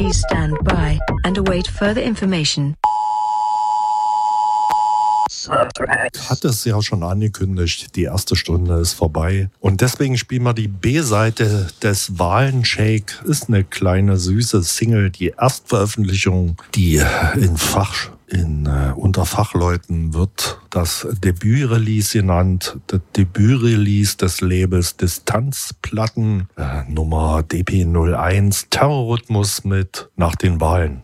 Please stand by and await further information. Hat es ja schon angekündigt, die erste Stunde ist vorbei. Und deswegen spielen wir die B-Seite des Wahlenshake. Ist eine kleine, süße Single, die Erstveröffentlichung, die unter Fachleuten wird das Debütrelease genannt. Das Debütrelease des Labels Distanzplatten, Nummer DP01, Terrorrhythmus mit Nach den Wahlen.